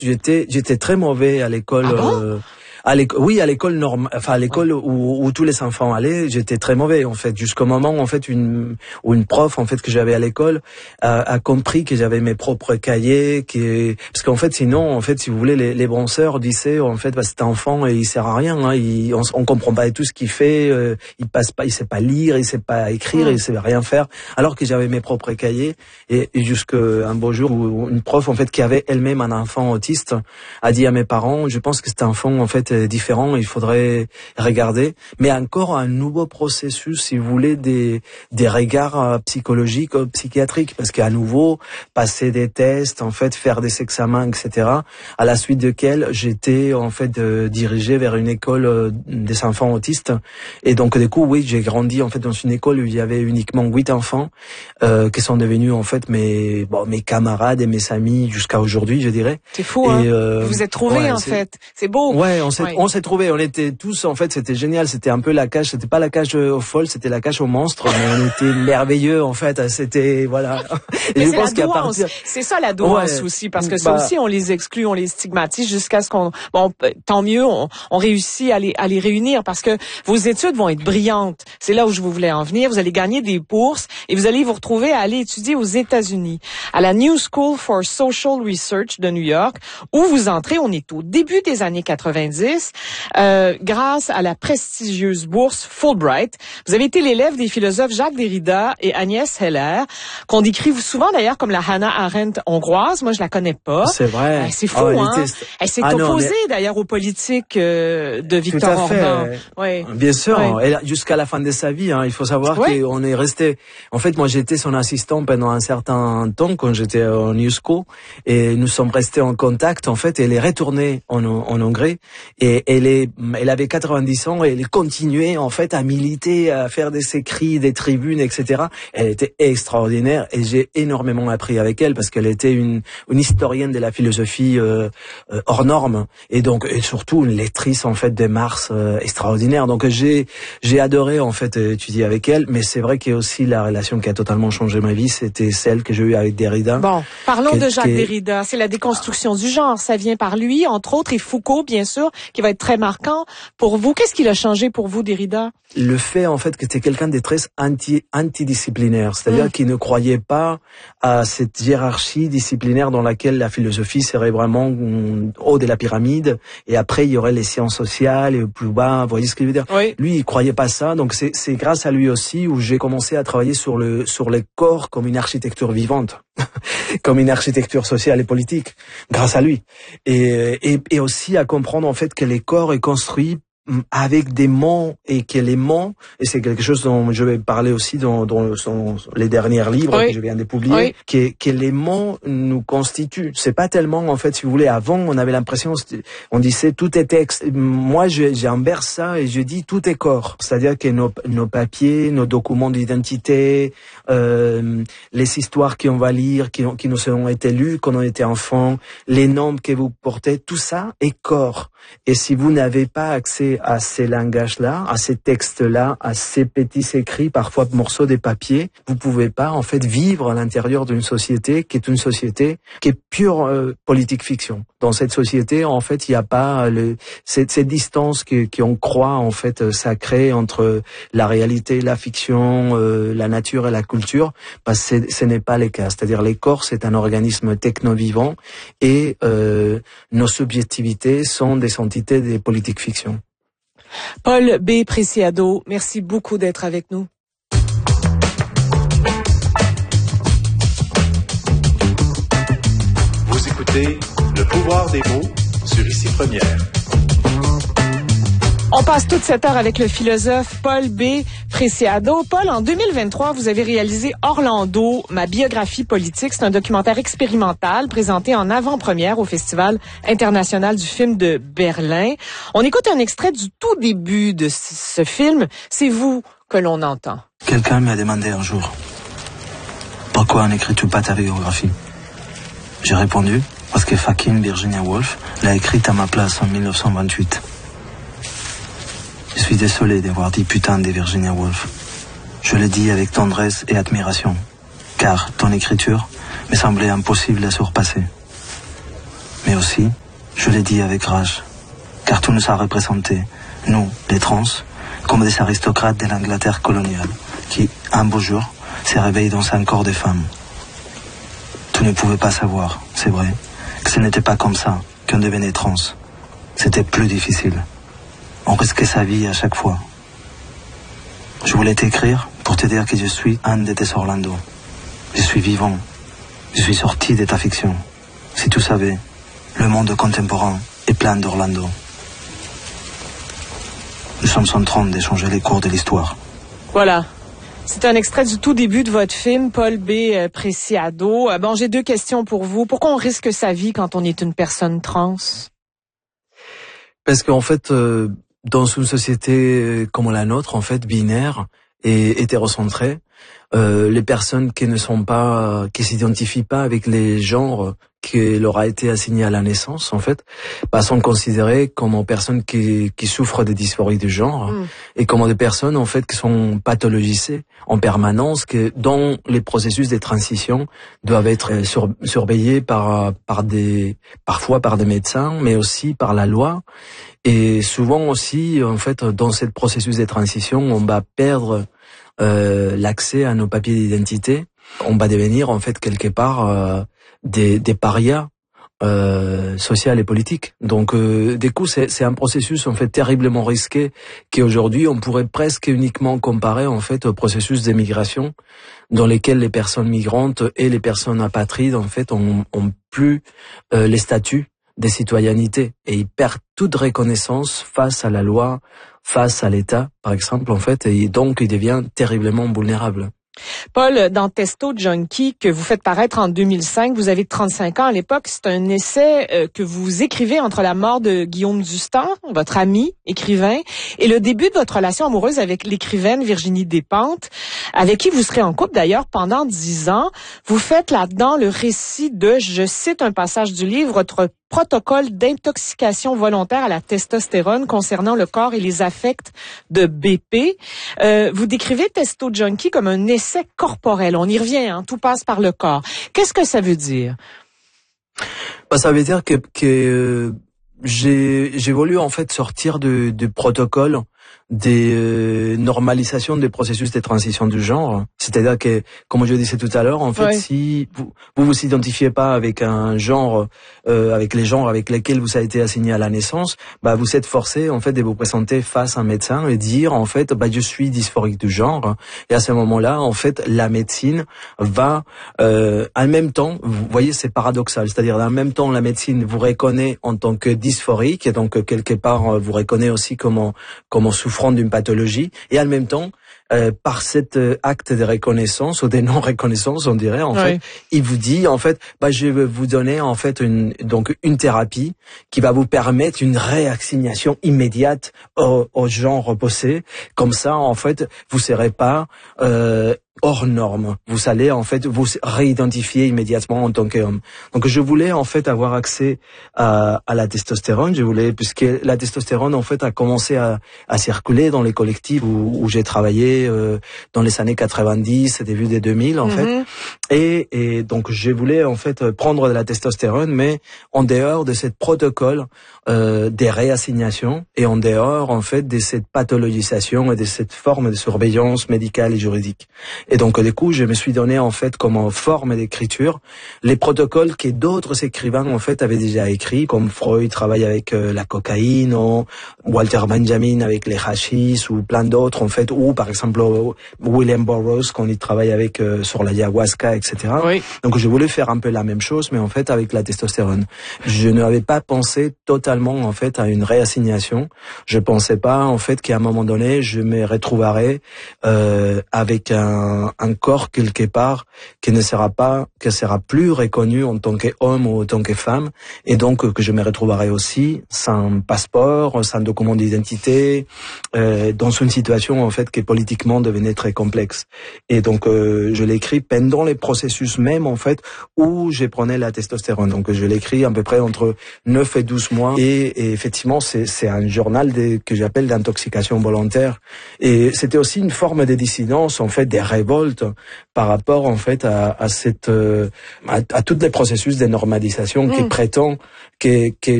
J'étais très mauvais à l'école. Ah bon? Oui, à l'école normale, enfin à l'école où tous les enfants allaient, j'étais très mauvais en fait, jusqu'au moment en fait où une prof en fait que j'avais à l'école a compris que j'avais mes propres cahiers, parce qu'en fait sinon en fait si vous voulez les brosseurs disaient en fait cet enfant il sert à rien, hein, on comprend pas tout ce qu'il fait, il sait pas lire, il sait pas écrire, il sait rien faire, alors que j'avais mes propres cahiers et jusqu'à un beau jour où une prof en fait qui avait elle-même un enfant autiste a dit à mes parents, je pense que cet enfant en fait différent, il faudrait regarder, mais encore un nouveau processus, si vous voulez, des regards psychologiques, psychiatriques, parce qu'à nouveau, passer des tests, en fait, faire des examens, etc., à la suite desquels j'étais, en fait, dirigé vers une école des enfants autistes, et donc, du coup, oui, j'ai grandi, en fait, dans une école où il y avait uniquement 8 enfants, qui sont devenus, en fait, mes camarades et mes amis jusqu'à aujourd'hui, je dirais. C'est fou, hein? Vous vous êtes trouvés, en fait. C'est beau. Ouais, on s'est trouvés, on était tous, en fait, c'était génial, c'était un peu la cage, c'était pas la cage aux folles, c'était la cage aux monstres, mais on était merveilleux, en fait, c'était, voilà. Et je pense qu'à partir... C'est ça la douance aussi, parce que ça aussi, on les exclut, on les stigmatise jusqu'à ce qu'on, tant mieux, on réussit à les réunir, parce que vos études vont être brillantes. C'est là où je voulais en venir. Vous allez gagner des bourses et vous allez vous retrouver à aller étudier aux États-Unis, à la New School for Social Research de New York, où vous entrez, on est au début des années 90, grâce à la prestigieuse bourse Fulbright. Vous avez été l'élève des philosophes Jacques Derrida et Agnès Heller, qu'on décrit souvent d'ailleurs comme la Hannah Arendt hongroise. Moi, je la connais pas. C'est vrai. C'est fou, hein? Elle s'est opposée d'ailleurs aux politiques de Victor Orban. Oui. Bien sûr, jusqu'à la fin de sa vie. Hein, il faut savoir qu'on est resté... En fait, moi, j'étais son assistant pendant un certain temps quand j'étais en USCO et nous sommes restés en contact. En fait, elle est retournée en Hongrie et elle avait 90 ans et elle continuait en fait à militer, à faire des écrits, des tribunes, etc. Elle était extraordinaire et j'ai énormément appris avec elle parce qu'elle était une historienne de la philosophie hors norme et donc et surtout une lectrice en fait de Marx extraordinaire. Donc j'ai adoré en fait étudier avec elle, mais c'est vrai qu'il y a aussi la relation qui a totalement changé ma vie, c'était celle que j'ai eue avec Derrida. Bon, parlons de Jacques Derrida. C'est la déconstruction du genre, ça vient par lui entre autres et Foucault bien sûr, qui va être très marquant pour vous. Qu'est-ce qui l'a changé pour vous, Derrida? Le fait, en fait, que c'était quelqu'un de très antidisciplinaire. C'est-à-dire qu'il ne croyait pas à cette hiérarchie disciplinaire dans laquelle la philosophie serait vraiment haut de la pyramide. Et après, il y aurait les sciences sociales et plus bas. Vous voyez ce que je veux dire? Oui. Lui, il croyait pas ça. Donc, c'est grâce à lui aussi où j'ai commencé à travailler sur le corps comme une architecture vivante. Comme une architecture sociale et politique. Grâce à lui. Et aussi à comprendre, en fait, que les corps est construit avec des mots et que les mots, et c'est quelque chose dont je vais parler aussi dans les derniers livres que je viens de publier, que les mots nous constituent. C'est pas tellement, en fait, si vous voulez, avant, on avait l'impression, on disait tout est texte. Moi, j'inverse ça et je dis tout est corps. C'est-à-dire que nos papiers, nos documents d'identité, les histoires qu'on va lire, qui nous ont été lues quand on était enfant, les noms que vous portez, tout ça est corps. Et si vous n'avez pas accès à ces langages-là, à ces textes-là, à ces petits écrits, parfois morceaux de papier, vous pouvez pas, en fait, vivre à l'intérieur d'une société qui est une société qui est pure politique fiction. Dans cette société, en fait, il n'y a pas cette distance qu'on croit, en fait, sacrée entre la réalité, la fiction, la nature et la culture, parce que ce n'est pas le cas. C'est-à-dire, les corps, c'est un organisme techno-vivant et nos subjectivités sont des entités des politiques fiction. Paul B. Preciado, merci beaucoup d'être avec nous. Vous écoutez Le pouvoir des mots sur Ici Première. On passe toute cette heure avec le philosophe Paul B. Preciado. Paul, en 2023, vous avez réalisé Orlando, ma biographie politique. C'est un documentaire expérimental présenté en avant-première au Festival international du film de Berlin. On écoute un extrait du tout début de ce film. C'est vous que l'on entend. Quelqu'un m'a demandé un jour, pourquoi n'écris-tu pas ta biographie? J'ai répondu, parce que fucking Virginia Woolf l'a écrite à ma place en 1928. Je suis désolé d'avoir dit putain de Virginia Woolf. Je le dis avec tendresse et admiration, car ton écriture me semblait impossible à surpasser. Mais aussi, je l'ai dit avec rage, car tout nous a représentés, nous, les trans, comme des aristocrates de l'Angleterre coloniale, qui, un beau jour, s'est réveillé dans un corps de femme. Tu ne pouvais pas savoir, c'est vrai, que ce n'était pas comme ça qu'on devenait trans. C'était plus difficile. On risquait sa vie à chaque fois. Je voulais t'écrire pour te dire que je suis un de tes Orlando. Je suis vivant. Je suis sorti de ta fiction. Si tu savais, le monde contemporain est plein d'Orlando. Nous sommes en train d'échanger les cours de l'histoire. Voilà. C'est un extrait du tout début de votre film, Paul B. Preciado. Bon, j'ai 2 questions pour vous. Pourquoi on risque sa vie quand on est une personne trans? Parce qu'en fait, dans une société comme la nôtre, en fait, binaire et hétérocentrée, les personnes qui ne sont pas, qui s'identifient pas avec les genres qui leur a été assigné à la naissance, en fait, sont considérées comme personnes qui souffrent de dysphorie de genre et comme des personnes, en fait, qui sont pathologisées en permanence, que dans les processus de transition doivent être surveillées parfois par des médecins, mais aussi par la loi. Et souvent aussi, en fait, dans ce processus de transition, on va perdre l'accès à nos papiers d'identité. On va devenir, en fait, quelque part des parias social et politiques. Donc, du coup, c'est un processus, en fait, terriblement risqué qu'aujourd'hui, on pourrait presque uniquement comparer, en fait, au processus d'émigration dans lesquels les personnes migrantes et les personnes apatrides, en fait, ont plus les statuts des citoyennetés et ils perdent toute reconnaissance face à la loi, face à l'État, par exemple, en fait, et donc ils deviennent terriblement vulnérables. Paul, dans Testo Junkie, que vous faites paraître en 2005, vous avez 35 ans à l'époque, c'est un essai que vous écrivez entre la mort de Guillaume Dustan, votre ami, écrivain, et le début de votre relation amoureuse avec l'écrivaine Virginie Despentes, avec qui vous serez en couple d'ailleurs pendant 10 ans. Vous faites là-dedans le récit de, je cite un passage du livre, votre protocole d'intoxication volontaire à la testostérone concernant le corps et les affects de BP. Vous décrivez Testo Junkie comme un essai corporel. On y revient, hein, tout passe par le corps. Qu'est-ce que ça veut dire? Ça veut dire que j'ai voulu en fait sortir du protocole des normalisations des processus de transition du genre. C'est-à-dire que, comme je disais tout à l'heure, en fait, si vous identifiez pas avec un genre, avec les genres avec lesquels vous avez été assigné à la naissance, vous êtes forcé, en fait, de vous présenter face à un médecin et dire, en fait, je suis dysphorique du genre. Et à ce moment-là, en fait, la médecine va, en même temps, vous voyez, c'est paradoxal. C'est-à-dire, en même temps, la médecine vous reconnaît en tant que dysphorique et donc, quelque part, vous reconnaît aussi comme souffrant d'une pathologie, et en même temps, par cet acte de reconnaissance ou de non-reconnaissance, on dirait, en fait, il vous dit, en fait, je vais vous donner, en fait, une thérapie qui va vous permettre une réassignation immédiate au genre opposé. Comme ça, en fait, vous serez pas hors norme. Vous allez, en fait, vous réidentifier immédiatement en tant qu'homme. Donc, je voulais, en fait, avoir accès à la testostérone. Puisque la testostérone, en fait, a commencé à circuler dans les collectifs où j'ai travaillé dans les années 90, début des 2000, en fait. Et donc, je voulais, en fait, prendre de la testostérone, mais en dehors de ce protocole des réassignations et en dehors, en fait, de cette pathologisation et de cette forme de surveillance médicale et juridique. Et donc, du coup, je me suis donné, en fait, comme forme d'écriture, les protocoles que d'autres écrivains, en fait, avaient déjà écrits, comme Freud travaille avec la cocaïne, ou Walter Benjamin avec les hachis, ou plein d'autres, en fait, ou, par exemple, William Burroughs, quand il travaille avec, sur l'ayahuasca, etc. Oui. Donc, je voulais faire un peu la même chose, mais en fait, avec la testostérone. Je n'avais pas pensé totalement, en fait, à une réassignation. Je pensais pas, en fait, qu'à un moment donné, je me retrouverais, avec un corps quelque part qui sera plus reconnu en tant qu'homme ou en tant que femme, et donc que je me retrouverai aussi sans passeport, sans document d'identité, dans une situation en fait qui est politique politiquement devenait très complexe. Et donc je l'ai écrit pendant les processus même en fait où je prenais la testostérone. Donc je l'ai écrit à peu près entre 9 et 12 mois et effectivement c'est un journal que j'appelle d'intoxication volontaire. Et c'était aussi une forme de dissidence en fait, des révoltes par rapport en fait à toutes les processus de normalisation qui prétend que